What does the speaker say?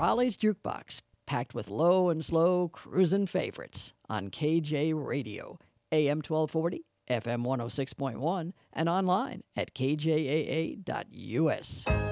College Jukebox, packed with low and slow cruisin' favorites on KJ Radio, AM 1240, FM 106.1, and online at kjaa.us.